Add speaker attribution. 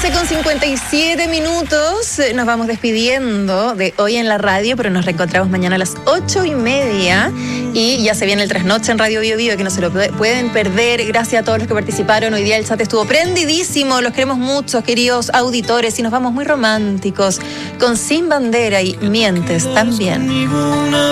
Speaker 1: 11:57. Nos vamos despidiendo de Hoy en la Radio, pero nos reencontramos mañana a las 8:30. Y ya se viene el Trasnoche en Radio Bio Bio, que no se lo pueden perder. Gracias a todos los que participaron. Hoy día el chat estuvo prendidísimo. Los queremos mucho, queridos auditores. Y nos vamos muy románticos con Sin Bandera y Mientes también.